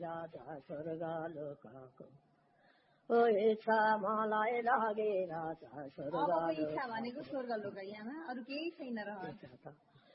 राजा स्वर्गलोकको ओ इच्छा मलाई लागे राजा अब इच्छा भनेको स्वर्गलोक यहाँमा अरू केही छैन र